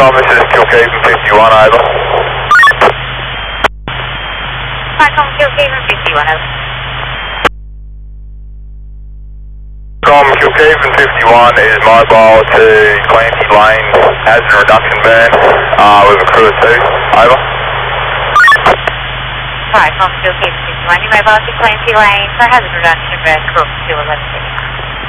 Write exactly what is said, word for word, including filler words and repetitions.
Starcom, this is Kilcaven fifty-one, over. Starcom, Kilcaven fifty-one, over. Starcom, Kilcaven fifty-one is mobile to Clancy Lane, hazard reduction van, uh, with a crew of two, over. Starcom, Kilcaven fifty-one, you mobile to Clancy Lane for hazard reduction van, crew of two, eleven.